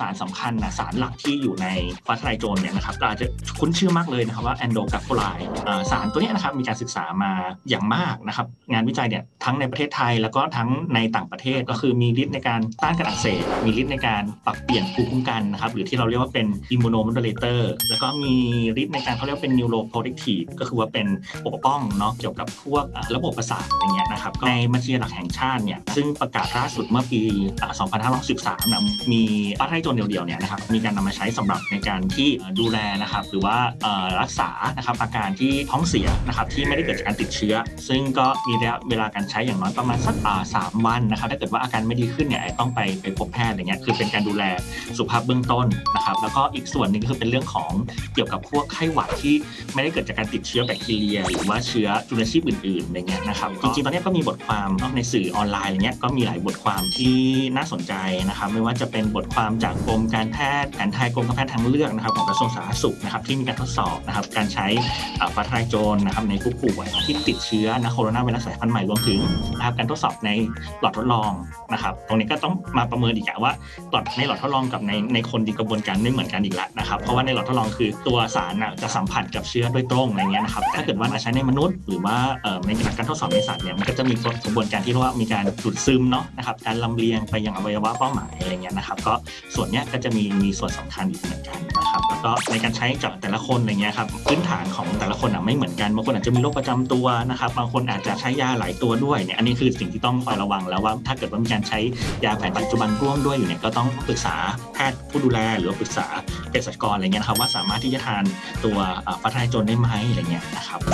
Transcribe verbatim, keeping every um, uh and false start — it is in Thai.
ารสำคัญนะสารหลักที่อยู่ในฟ้าทะลายโจรเนี่ยนะครับก็อาจจะคุ้นชื่อมากเลยนะครับว่าแอนโดกราโฟไลด์สารตัวนี้นะครับมีการศึกษามาอย่างมากนะครับงานวิจัยเนี่ยทั้งในประเทศไทยแล้วก็ทั้งในต่างประเทศก็คือมีฤทธิ์ในการต้านการอักเสบมีฤทธิ์ในการปรับเปลี่ยนภูมิคุ้มกันนะครับหรือที่เราเรียกว่าเป็น immunomodulator แล้วก็มีฤทธิ์ในการเขาเรียกว่าเป็น neuroprotective ก็คือว่าเป็นปกป้องเนาะเกี่ยวกับพวกระบบประสาทอย่างเงี้ยนะครับในบัญชีหลักแห่งชาติเนี่ยซึ่งประกาศล่าสุดเมื่อปีสองพันห้าร้อยสิบสามนะมีฟ้าทะลายโจรเดียวๆเนี่ยนะครับมีการนำมาใช้สำหรับในการที่ดูแลนะครับหรือว่ารักษานะครับอาการที่ท้องเสียนะครับที่ไม่ได้เกิดจากการติดเชื้อซึ่งก็มีระยะเวลาการใช้อย่างน้อยประมาณสักสามวันนะครับถ้าเกิดว่าอาการไม่ดีขึ้นเนี่ยต้องไปไปพบแพทย์อะไรเงี้ยคือเป็นการดูแลสุขภาพเบื้องต้นนะครับแล้วก็อีกส่วนนึงก็คือเป็นเรื่องของเกี่ยวกับพวกไข้หวัดที่ไม่ได้เกิดจากการติดเชื้อแบคทีเรียหรือว่าเชื้อจุลชีพอื่นๆอะไรเงี้ยนะครับจริงๆตอนนี้ก็มีบทความในสื่อออนไลน์อะไรเงี้ยก็มีหลายบทความที่น่าสนใจนะครับไม่ว่าจะเป็นบทความจากกรมการแพทย์แผนไทยกรมการแพทย์ทางเลือกนะครับของกระทรวงสาธารณสุขนะครับที่มีการทดสอบนะครับการใช้ฟ้าทะลายโจรนะครับในผู้ป่วยที่ติดเชื้อนะโคโรนาไวรัสสายพันธุ์ใหม่รวมถึงนะครับการทดสอบในหลอดทดลองนะครับตรงนี้ก็ต้องมาประเมินอีกว่าหลอดในหลอดทดลองกับในในคนดีกระบวนการไม่เหมือนกันอีกแล้วนะครับเพราะว่าในหลอดทดลองคือตัวสารจะสัมผัสกับเชื้อโดยตรงอะไรเงี้ยนะครับถ้าเกิดว่ามาใช้ในมนุษย์หรือว่าในการทดสอบในสัตว์เนี่ยมันก็จะมีกระบวนการที่เรียกว่ามีการดูดซึมเนาะนะครับการลำเลียงไปยังอวัยวะเป้าหมายอะไรเงี้ยนะครับก็ส่วนเนี้ยก็จะมีมีส่วนสำคัญอีกเหมือนกันนะครับแล้วก็ในการใช้จากแต่ละคนอะไรเงี้ยครับพื้นฐานของแต่ละคนอ่ะไม่เหมือนกันบางคนอาจจะมีโรคประจำตัวนะครับบางคนอาจจะใช้ยาหลายตัวด้วยเนี่ยอันนี้คือสิ่งที่ต้องคอยระวังแล้วว่าถ้าเกิดว่ามีการใช้ยาแผนปัจจุบันร่วมด้วยอยู่เนี่ยก็ต้องปรึกษาแพทย์ผู้ดูแลหรือว่าปรึกษาเภสัชกรอะไรเงี้ยนะครับว่าสามารถที่จะทานตัวฟ้าทะลายโจรได้ไหมอะไรเงี้ยนะครับ